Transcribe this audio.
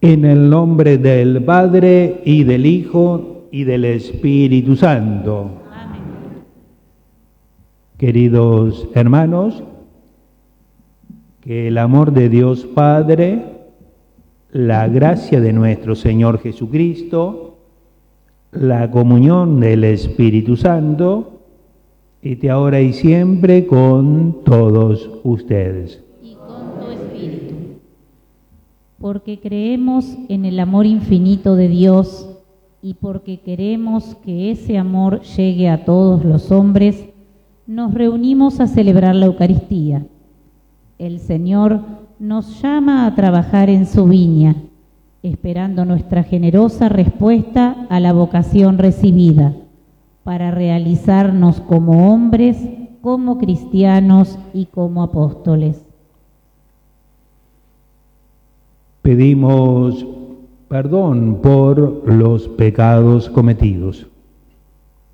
En el nombre del Padre, y del Hijo, y del Espíritu Santo. Amén. Queridos hermanos, que el amor de Dios Padre, la gracia de nuestro Señor Jesucristo, la comunión del Espíritu Santo, esté ahora y siempre con todos ustedes. Y con tu espíritu. Porque creemos en el amor infinito de Dios y porque queremos que ese amor llegue a todos los hombres, nos reunimos a celebrar la Eucaristía. El Señor nos llama a trabajar en su viña, esperando nuestra generosa respuesta a la vocación recibida, para realizarnos como hombres, como cristianos y como apóstoles. Pedimos perdón por los pecados cometidos.